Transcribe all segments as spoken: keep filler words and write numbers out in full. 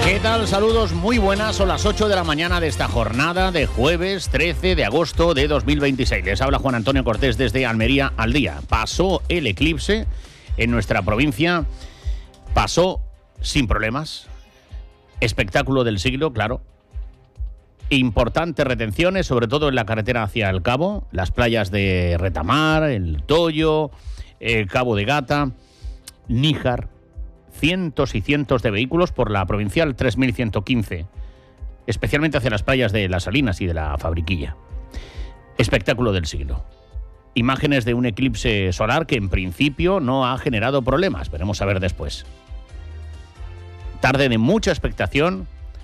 ¿Qué tal? Saludos, muy buenas. Son las ocho de la mañana de esta jornada de jueves trece de agosto de dos mil veintiséis. Les habla Juan Antonio Cortés desde Almería al día. Pasó el eclipse en nuestra provincia, pasó sin problemas. Espectáculo del siglo, claro. Importantes retenciones, sobre todo en la carretera hacia el Cabo, las playas de Retamar, el Toyo, el Cabo de Gata, Níjar. Cientos y cientos de vehículos por la provincial tres mil ciento quince, especialmente hacia las playas de Las Salinas y de la Fabriquilla. Espectáculo del siglo. Imágenes de un eclipse solar que en principio no ha generado problemas. Veremos a ver después. Tarde de mucha expectación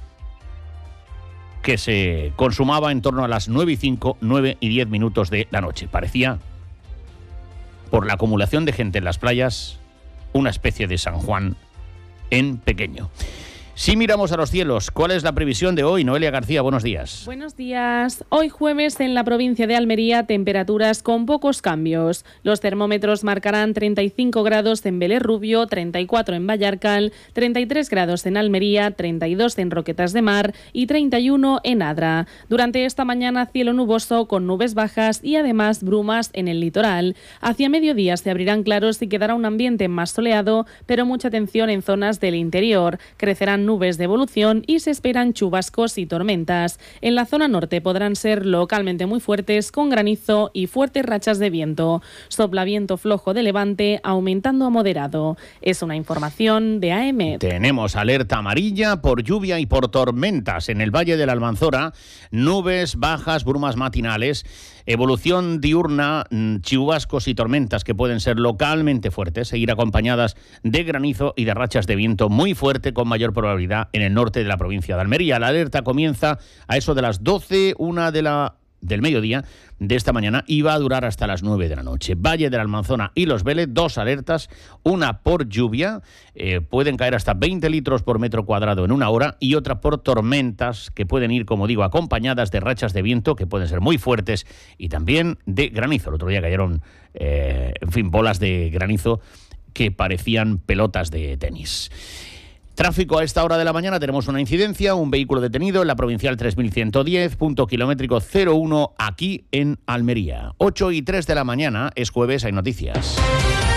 que se consumaba en torno a las nueve y cinco, nueve y diez minutos de la noche. Parecía, por la acumulación de gente en las playas, una especie de San Juan en pequeño. Si miramos a los cielos, ¿cuál es la previsión de hoy? Noelia García, buenos días. Buenos días. Hoy jueves en la provincia de Almería, temperaturas con pocos cambios. Los termómetros marcarán treinta y cinco grados en Vélez Rubio, treinta y cuatro en Vallarcal, treinta y tres grados en Almería, treinta y dos en Roquetas de Mar y treinta y uno en Adra. Durante esta mañana, cielo nuboso con nubes bajas y además brumas en el litoral. Hacia mediodía se abrirán claros y quedará un ambiente más soleado, pero mucha atención en zonas del interior. Crecerán nubes de evolución y se esperan chubascos y tormentas. En la zona norte podrán ser localmente muy fuertes con granizo y fuertes rachas de viento. Sopla viento flojo de levante aumentando a moderado. Es una información de A M. Tenemos alerta amarilla por lluvia y por tormentas en el Valle de la Almanzora. Nubes bajas, brumas matinales. Evolución diurna, chubascos y tormentas que pueden ser localmente fuertes, seguir acompañadas de granizo y de rachas de viento muy fuerte con mayor probabilidad en el norte de la provincia de Almería. La alerta comienza a eso de las doce, una de la del mediodía de esta mañana y va a durar hasta las nueve de la noche. Valle de la Almanzora y Los Vélez, dos alertas, una por lluvia, eh, pueden caer hasta veinte litros por metro cuadrado en una hora, y otra por tormentas que pueden ir, como digo, acompañadas de rachas de viento que pueden ser muy fuertes y también de granizo. El otro día cayeron, eh, en fin, bolas de granizo que parecían pelotas de tenis. Tráfico a esta hora de la mañana, tenemos una incidencia, un vehículo detenido en la provincial tres mil ciento diez, punto kilométrico cero uno, aquí en Almería. ocho y tres de la mañana, es jueves, hay noticias.